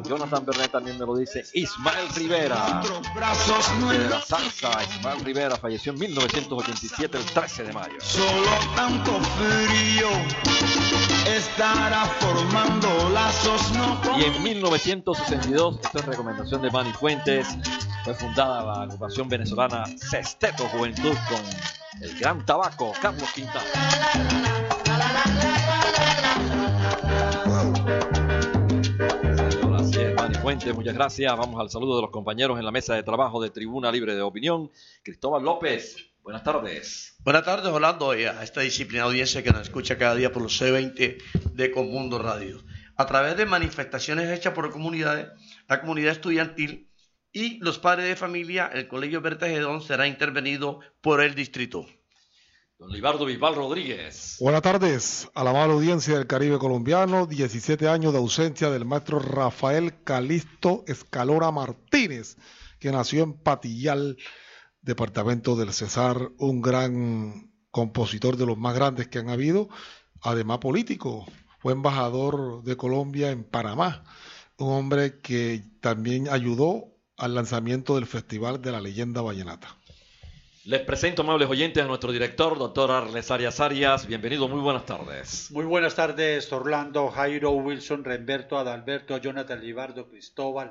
Jonathan Bernet también me lo dice. Ismael Rivera, de la salsa. Ismael Rivera falleció en 1987, el 13 de mayo. Solo tanto frío estará formando lazos no. Y en 1962, esto es recomendación de Manny Fuentes, fue fundada la agrupación venezolana Sesteto Juventud con el gran tabaco Carlos Quintana. Así es, Manny Fuentes, muchas gracias. Vamos al saludo de los compañeros en la mesa de trabajo de Tribuna Libre de Opinión. Cristóbal López, buenas tardes. Buenas tardes, Orlando, y a esta disciplinada audiencia que nos escucha cada día por los C20 de Conmundo Radio. A través de manifestaciones hechas por comunidades, la comunidad estudiantil y los padres de familia, el Colegio Bertagedón será intervenido por el distrito. Don Libardo Bisbal Rodríguez. Buenas tardes a la amable audiencia del Caribe colombiano. 17 años de ausencia del maestro Rafael Calixto Escalora Martínez, que nació en Patillal, departamento del Cesar, un gran compositor de los más grandes que han habido, además político. Fue embajador de Colombia en Panamá, un hombre que también ayudó al lanzamiento del Festival de la Leyenda Vallenata. Les presento, amables oyentes, a nuestro director, doctor Arles Arias. Bienvenido, muy buenas tardes. Muy buenas tardes, Orlando, Jairo, Wilson, Renberto, Adalberto, Jonathan Libardo, Cristóbal,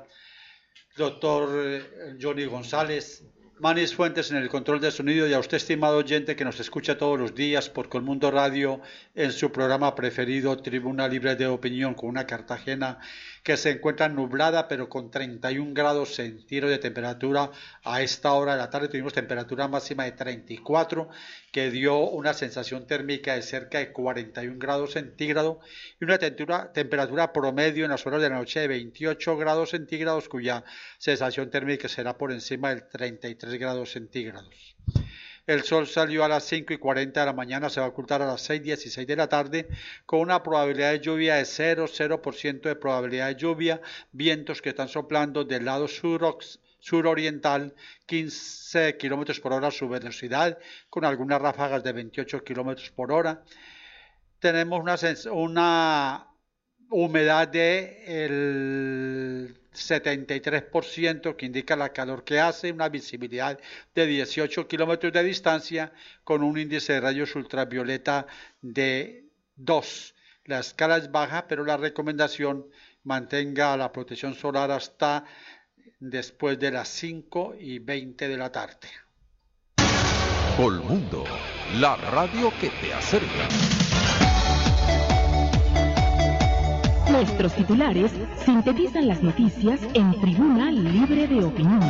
doctor Johnny González, Manis Fuentes en el control de sonido, y a usted, estimado oyente, que nos escucha todos los días por Colmundo Radio en su programa preferido, Tribuna Libre de Opinión, con una Cartagena que se encuentra nublada, pero con 31 grados centígrados de temperatura. A esta hora de la tarde tuvimos temperatura máxima de 34, que dio una sensación térmica de cerca de 41 grados centígrados y una temperatura promedio en las horas de la noche de 28 grados centígrados, cuya sensación térmica será por encima del 33 grados centígrados. El sol salió a las 5:40 de la mañana, se va a ocultar a las 6:16 de la tarde, con una probabilidad de lluvia de 0% de probabilidad de lluvia, vientos que están soplando del lado suroriental, 15 kilómetros por hora su velocidad, con algunas ráfagas de 28 kilómetros por hora. Tenemos una humedad del 73%, que indica la calor que hace, una visibilidad de 18 kilómetros de distancia, con un índice de rayos ultravioleta de 2. La escala es baja, pero la recomendación: mantenga la protección solar hasta después de las 5:20 de la tarde. Colmundo, la radio que te acerca. Nuestros titulares sintetizan las noticias en Tribuna Libre de Opinión.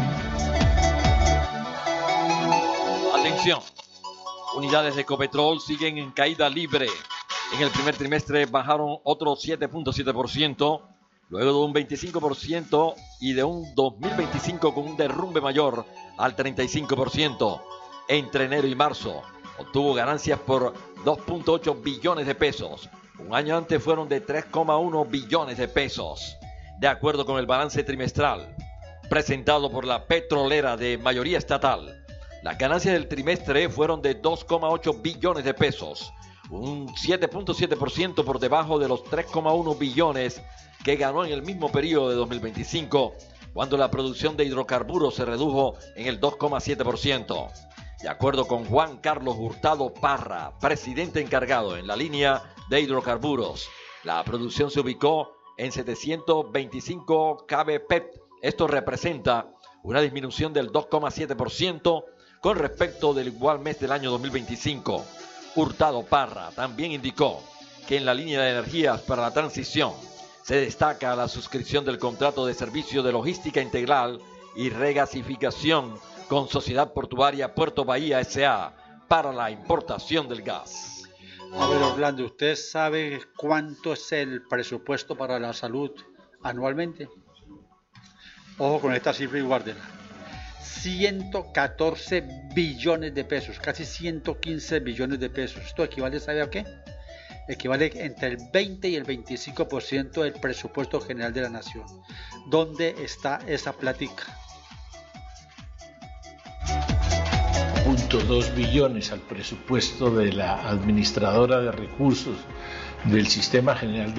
Atención, unidades de Ecopetrol siguen en caída libre. En el primer trimestre bajaron otro 7.7%, luego de un 25% y de un 2025 con un derrumbe mayor al 35%. Entre enero y marzo obtuvo ganancias por 2.8 billones de pesos. Un año antes fueron de 3,1 billones de pesos. De acuerdo con el balance trimestral presentado por la petrolera de mayoría estatal, las ganancias del trimestre fueron de 2,8 billones de pesos, un 7.7% por debajo de los 3,1 billones que ganó en el mismo periodo de 2025, cuando la producción de hidrocarburos se redujo en el 2,7%. De acuerdo con Juan Carlos Hurtado Parra, presidente encargado en la línea de hidrocarburos, la producción se ubicó en 725 kbp. Esto representa una disminución del 2,7% con respecto del igual mes del año 2025. Hurtado Parra también indicó que en la línea de energías para la transición se destaca la suscripción del contrato de servicio de logística integral y regasificación con Sociedad Portuaria Puerto Bahía S.A. para la importación del gas. A ver, Orlando, ¿usted sabe cuánto es el presupuesto para la salud anualmente? Ojo con esta cifra y guárdela. 114 billones de pesos, casi 115 billones de pesos. ¿Esto equivale, sabe a qué? Equivale entre el 20 y el 25% del presupuesto general de la nación. ¿Dónde está esa plática? 0.2 billones al presupuesto de la administradora de recursos del Sistema General de